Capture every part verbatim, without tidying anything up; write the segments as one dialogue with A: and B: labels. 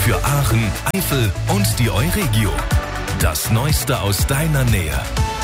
A: Für Aachen, Eifel und die Euregio. Das Neueste aus deiner Nähe.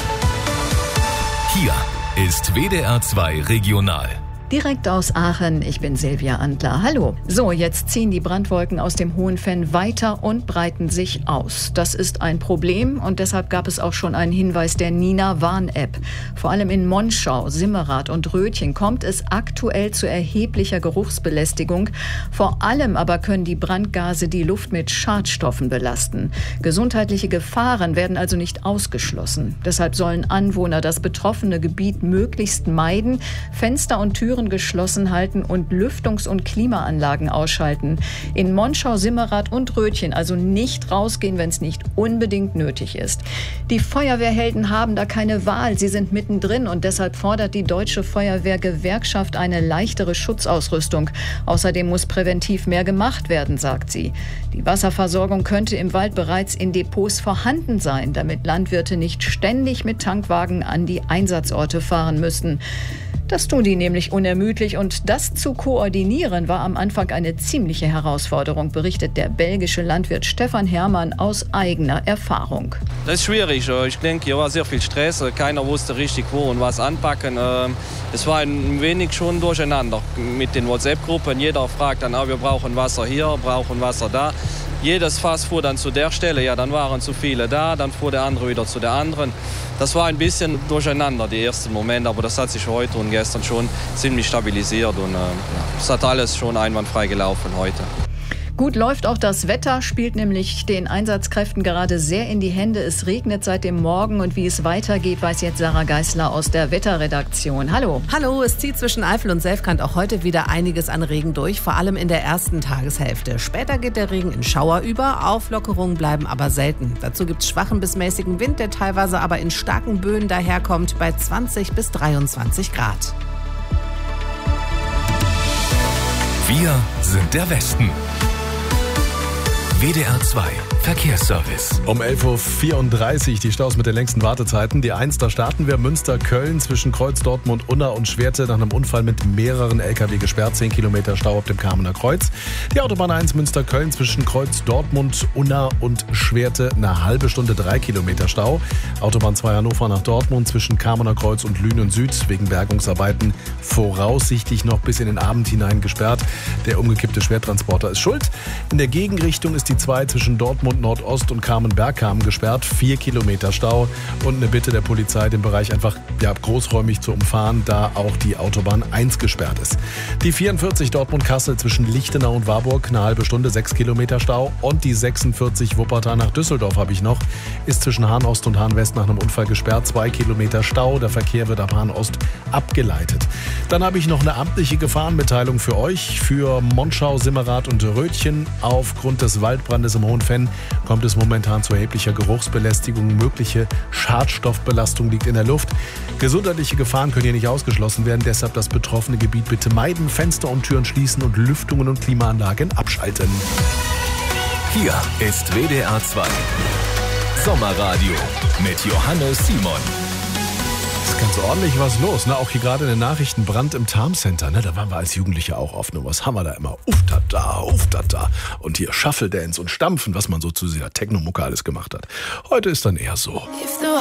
A: Hier ist W D R zwei Regional.
B: Direkt aus Aachen, ich bin Silvia Antler. Hallo. So, jetzt ziehen die Brandwolken aus dem Hohenfenn weiter und breiten sich aus. Das ist ein Problem und deshalb gab es auch schon einen Hinweis der Nina-Warn-App. Vor allem in Monschau, Simmerath und Rötchen kommt es aktuell zu erheblicher Geruchsbelästigung. Vor allem aber können die Brandgase die Luft mit Schadstoffen belasten. Gesundheitliche Gefahren werden also nicht ausgeschlossen. Deshalb sollen Anwohner das betroffene Gebiet möglichst meiden, Fenster und Türen geschlossen halten und Lüftungs- und Klimaanlagen ausschalten. In Monschau, Simmerath und Rötchen also nicht rausgehen, wenn es nicht unbedingt nötig ist. Die Feuerwehrhelden haben da keine Wahl. Sie sind mittendrin und deshalb fordert die Deutsche Feuerwehrgewerkschaft eine leichtere Schutzausrüstung. Außerdem muss präventiv mehr gemacht werden, sagt sie. Die Wasserversorgung könnte im Wald bereits in Depots vorhanden sein, damit Landwirte nicht ständig mit Tankwagen an die Einsatzorte fahren müssen. Das tun die nämlich unermüdlich und das zu koordinieren war am Anfang eine ziemliche Herausforderung, berichtet der belgische Landwirt Stefan Herrmann aus eigener Erfahrung.
C: Das ist schwierig. Ich denke, hier war sehr viel Stress. Keiner wusste richtig, wo und was anpacken. Es war ein wenig schon durcheinander mit den WhatsApp-Gruppen. Jeder fragt dann, ah, wir brauchen Wasser hier, brauchen Wasser da. Jedes Fass fuhr dann zu der Stelle, ja, dann waren zu viele da, dann fuhr der andere wieder zu der anderen. Das war ein bisschen durcheinander, die ersten Momente, aber das hat sich heute und gestern schon ziemlich stabilisiert und äh, es hat alles schon einwandfrei gelaufen heute.
B: Gut läuft auch das Wetter, spielt nämlich den Einsatzkräften gerade sehr in die Hände. Es regnet seit dem Morgen und wie es weitergeht, weiß jetzt Sarah Geißler aus der Wetterredaktion. Hallo.
D: Hallo, es zieht zwischen Eifel und Selfkant auch heute wieder einiges an Regen durch, vor allem in der ersten Tageshälfte. Später geht der Regen in Schauer über, Auflockerungen bleiben aber selten. Dazu gibt es schwachen bis mäßigen Wind, der teilweise aber in starken Böen daherkommt bei zwanzig bis dreiundzwanzig Grad.
A: Wir sind der Westen. W D R zwei Verkehrsservice.
E: Um elf Uhr vierunddreißig die Staus mit den längsten Wartezeiten. Die eins, da starten wir. Münster-Köln zwischen Kreuz, Dortmund, Unna und Schwerte nach einem Unfall mit mehreren L K W gesperrt. zehn Kilometer Stau auf dem Kamener Kreuz. Die Autobahn eins Münster-Köln zwischen Kreuz, Dortmund, Unna und Schwerte eine halbe Stunde, drei Kilometer Stau. Autobahn zwei Hannover nach Dortmund zwischen Kamener Kreuz und Lünen Süd wegen Bergungsarbeiten voraussichtlich noch bis in den Abend hinein gesperrt. Der umgekippte Schwertransporter ist schuld. In der Gegenrichtung ist die zwei zwischen Dortmund Nordost und Kamen-Bergkamen gesperrt. Vier Kilometer Stau und eine Bitte der Polizei, den Bereich einfach ja, großräumig zu umfahren, da auch die Autobahn eins gesperrt ist. Die vierundvierzig Dortmund-Kassel zwischen Lichtenau und Warburg, eine halbe Stunde, sechs Kilometer Stau. Und die sechsundvierzig Wuppertal nach Düsseldorf habe ich noch, ist zwischen Hahn Ost und Hahn West nach einem Unfall gesperrt. Zwei Kilometer Stau, der Verkehr wird ab Hahn Ost abgeleitet. Dann habe ich noch eine amtliche Gefahrenmitteilung für euch, für Monschau, Simmerath und Rötchen. Aufgrund des Waldbrandes im Hohenfenn kommt es momentan zu erheblicher Geruchsbelästigung. Mögliche Schadstoffbelastung liegt in der Luft. Gesundheitliche Gefahren können hier nicht ausgeschlossen werden. Deshalb das betroffene Gebiet bitte meiden, Fenster und Türen schließen und Lüftungen und Klimaanlagen abschalten.
A: Hier ist W D R zwei Sommerradio mit Johannes Simon.
E: Ist ganz ordentlich was los, ne? Auch hier gerade in den Nachrichten Brand im Tarm-Center, ne? Da waren wir als Jugendliche auch oft. Ne? Was haben wir da immer? Uftata, uftata. Und hier Shuffle Dance und Stampfen, was man so zu dieser Techno-Mucke alles gemacht hat. Heute ist dann eher so.